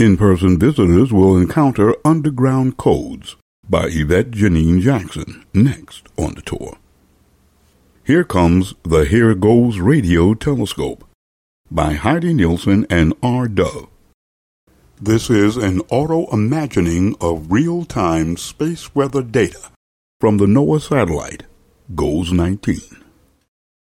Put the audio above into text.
In-person visitors will encounter Underground Codes by Yvette Janine Jackson next on the tour. Here comes the Here Goes Radio Telescope by Heidi Nielsen and R. Dove. This is an auto-imagining of real-time space weather data from the NOAA satellite GOES 19.